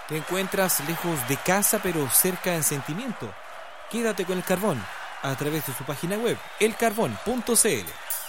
Te encuentras lejos de casa pero cerca en sentimiento. Quédate con El Carbón a través de su página web elcarbon.cl.